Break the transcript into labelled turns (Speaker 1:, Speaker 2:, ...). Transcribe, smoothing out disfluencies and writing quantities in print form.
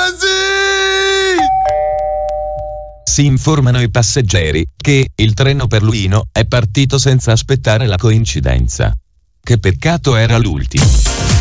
Speaker 1: sì!
Speaker 2: Si informano i passeggeri che il treno per Luino è partito senza aspettare la coincidenza. Che peccato, era l'ultimo.